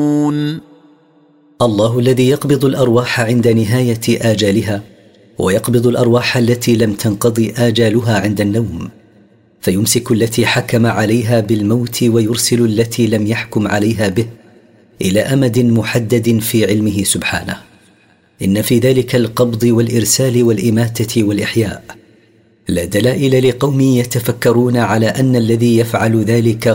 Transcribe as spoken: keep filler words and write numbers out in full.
الله الذي يقبض الأرواح عند نهاية آجالها، ويقبض الأرواح التي لم تنقضي آجالها عند النوم، فيمسك التي حكم عليها بالموت ويرسل التي لم يحكم عليها به إلى أمد محدد في علمه سبحانه. إن في ذلك القبض والإرسال والإماتة والإحياء لا دلائل لقوم يتفكرون على أن الذي يفعل ذلك